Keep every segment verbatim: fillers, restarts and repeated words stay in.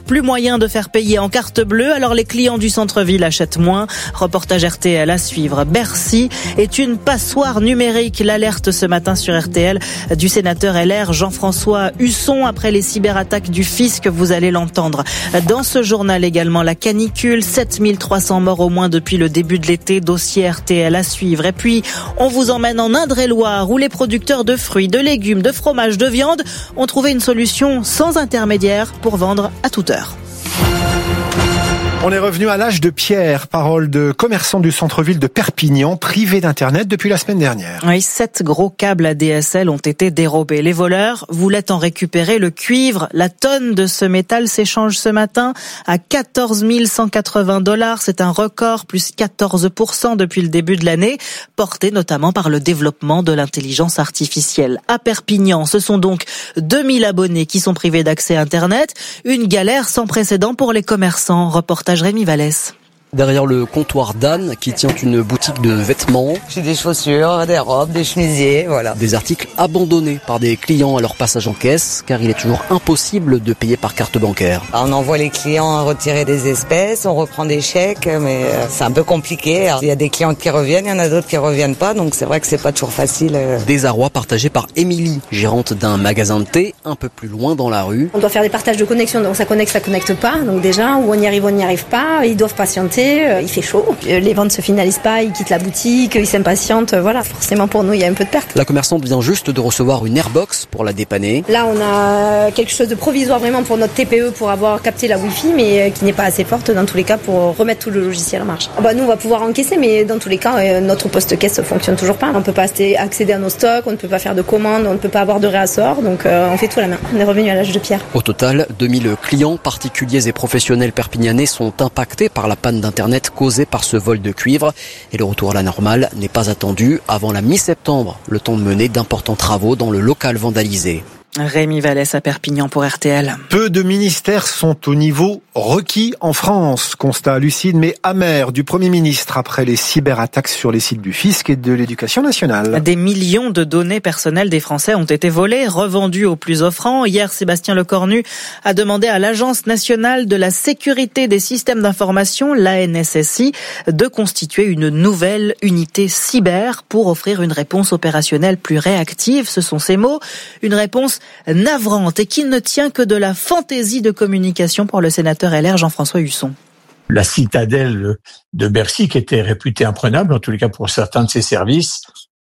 plus moyen de faire payer en carte bleue, alors les clients du centre-ville achètent moins. Reportage R T L à suivre. Bercy est une passoire numérique. L'alerte ce matin sur R T L du sénateur L R Jean-François Husson après les cyberattaques du fisc. Vous allez l'entendre dans ce journal également. La canicule, sept mille trois cents morts au moins depuis le début de l'été. Dossier R T L à suivre. Et puis, on vous emmène en Indre-et-Loire où les producteurs de fruits, de légumes, de fromage, de viande ont trouvé une solution sans intermédiaire pour vendre à toute heure. On est revenu à l'âge de pierre, parole de commerçants du centre-ville de Perpignan, privés d'Internet depuis la semaine dernière. Oui, sept gros câbles A D S L ont été dérobés. Les voleurs voulaient en récupérer le cuivre. La tonne de ce métal s'échange ce matin à quatorze mille cent quatre-vingts dollars. C'est un record, plus quatorze pour cent depuis le début de l'année, porté notamment par le développement de l'intelligence artificielle. À Perpignan, ce sont donc deux mille abonnés qui sont privés d'accès à Internet. Une galère sans précédent pour les commerçants. Reportage Rémi Vallès. Derrière le comptoir d'Anne, qui tient une boutique de vêtements. J'ai des chaussures, des robes, des chemisiers, voilà. Des articles abandonnés par des clients à leur passage en caisse, car il est toujours impossible de payer par carte bancaire. On envoie les clients retirer des espèces, on reprend des chèques, mais c'est un peu compliqué. Il y a des clients qui reviennent, il y en a d'autres qui reviennent pas, donc c'est vrai que c'est pas toujours facile. Désarroi partagé par Émilie, gérante d'un magasin de thé un peu plus loin dans la rue. On doit faire des partages de connexion, donc ça connecte, ça connecte pas. Donc déjà, où on y arrive, on n'y arrive pas. Ils doivent patienter. Il fait chaud, les ventes se finalisent pas, ils quittent la boutique, ils s'impatientent, voilà, forcément pour nous il y a un peu de perte. La commerçante vient juste de recevoir une Airbox pour la dépanner. Là on a quelque chose de provisoire vraiment pour notre T P E pour avoir capté la Wi-Fi, mais qui n'est pas assez forte dans tous les cas pour remettre tout le logiciel en marche. Bah, nous on va pouvoir encaisser, mais dans tous les cas notre poste-caisse ne fonctionne toujours pas. On ne peut pas accéder à nos stocks, on ne peut pas faire de commandes, on ne peut pas avoir de réassort, donc euh, on fait tout à la main. On est revenu à l'âge de pierre. Au total, deux mille clients particuliers et professionnels perpignanais sont impactés par la panne d'internet causée par ce vol de cuivre et le retour à la normale n'est pas attendu avant la mi-septembre, le temps de mener d'importants travaux dans le local vandalisé. Rémi Vallès à Perpignan pour R T L. Peu de ministères sont au niveau requis en France. Constat lucide mais amer du Premier ministre après les cyberattaques sur les sites du fisc et de l'Éducation nationale. Des millions de données personnelles des Français ont été volées, revendues aux plus offrants. Hier, Sébastien Lecornu a demandé à l'Agence nationale de la sécurité des systèmes d'information, l'A N S S I, de constituer une nouvelle unité cyber pour offrir une réponse opérationnelle plus réactive. Ce sont ses mots. Une réponse navrante et qui ne tient que de la fantaisie de communication pour le sénateur L R Jean-François Husson. La citadelle de Bercy, qui était réputée imprenable, en tous les cas pour certains de ses services,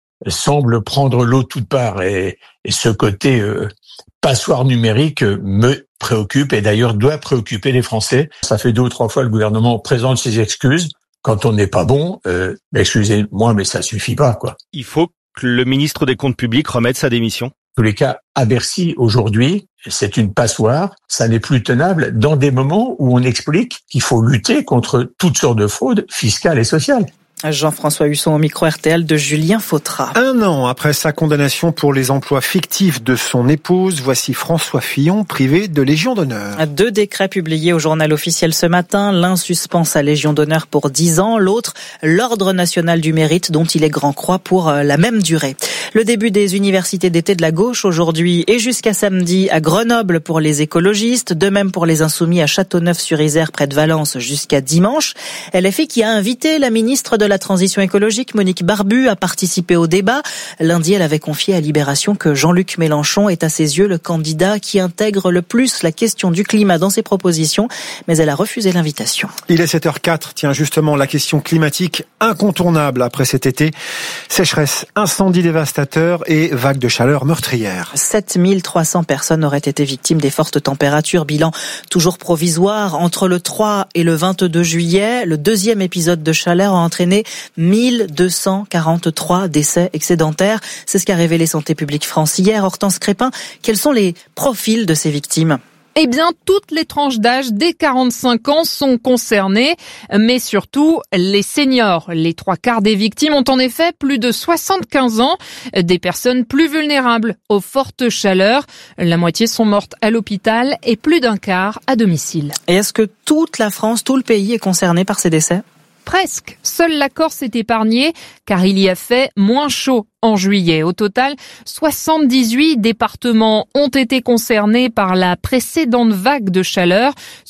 semble prendre l'eau de toutes parts. Et, et ce côté euh, passoire numérique me préoccupe et d'ailleurs doit préoccuper les Français. Ça fait deux ou trois fois le gouvernement présente ses excuses. Quand on n'est pas bon, euh, excusez-moi, mais ça suffit pas, quoi. Il faut que le ministre des Comptes publics remette sa démission. En tous les cas, à Bercy, aujourd'hui, c'est une passoire. Ça n'est plus tenable dans des moments où on explique qu'il faut lutter contre toutes sortes de fraudes fiscales et sociales. Jean-François Husson au micro R T L de Julien Fautra. Un an après sa condamnation pour les emplois fictifs de son épouse, voici François Fillon privé de Légion d'honneur. Deux décrets publiés au journal officiel ce matin. L'un suspend sa Légion d'honneur pour dix ans, l'autre l'Ordre national du mérite dont il est grand croix pour la même durée. Le début des universités d'été de la gauche aujourd'hui et jusqu'à samedi à Grenoble pour les écologistes, de même pour les insoumis à Châteauneuf-sur-Isère près de Valence jusqu'à dimanche. L F I qui a invité la ministre de la Transition écologique, Monique Barbu, a participé au débat. Lundi, elle avait confié à Libération que Jean-Luc Mélenchon est à ses yeux le candidat qui intègre le plus la question du climat dans ses propositions, mais elle a refusé l'invitation. Il est sept heures quatre, tiens justement la question climatique incontournable après cet été. Sécheresse, incendie dévastateur et vague de chaleur meurtrière. sept mille trois cents personnes auraient été victimes des fortes températures, bilan toujours provisoire. Entre le trois et le vingt-deux juillet, le deuxième épisode de chaleur a entraîné mille deux cent quarante-trois décès excédentaires. C'est ce qu'a révélé Santé publique France hier. Hortense Crépin, quels sont les profils de ces victimes ? Eh bien, toutes les tranches d'âge dès quarante-cinq ans sont concernées, mais surtout les seniors. Les trois quarts des victimes ont en effet plus de soixante-quinze ans, des personnes plus vulnérables aux fortes chaleurs. La moitié sont mortes à l'hôpital et plus d'un quart à domicile. Et est-ce que toute la France, tout le pays est concerné par ces décès ? Presque. Seule la Corse est épargnée, car il y a fait moins chaud en juillet. Au total, soixante-dix-huit départements ont été concernés par la précédente vague de chaleur.